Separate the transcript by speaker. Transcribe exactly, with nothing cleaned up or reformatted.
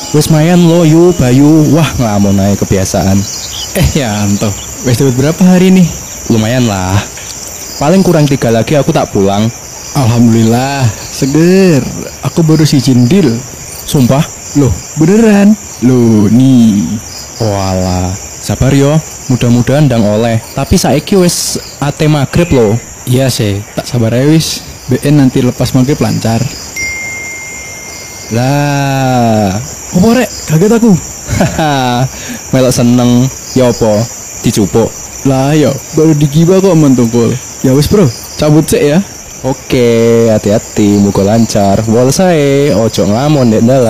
Speaker 1: Wis mayan lo yu Bayu. Wah ngelamun aja kebiasaan.
Speaker 2: Eh ya Anto, wes dapat berapa hari nih?
Speaker 1: Lumayan lah. Paling kurang tiga lagi aku tak pulang.
Speaker 2: Alhamdulillah, seger. Aku baru si Jindil.
Speaker 1: Sumpah.
Speaker 2: Loh, beneran? Loh, nih.
Speaker 1: Walah, sabar yo. Mudah-mudahan ndang oleh. Tapi saiki wis ate maghrib lo.
Speaker 2: Iya sih, tak sabar aja wis. B N nanti lepas maghrib lancar.
Speaker 1: Lah,
Speaker 2: Apa rek? Kaget aku.
Speaker 1: haha. Melok seneng. Ya apa? Dicupuk.
Speaker 2: Lah yo, baru digiba kok mentungkul. Ya wis bro, cabut sih ya.
Speaker 1: Oke, hati-hati, muga lancar. Wol sae, ojo ngelamun ndek dalan.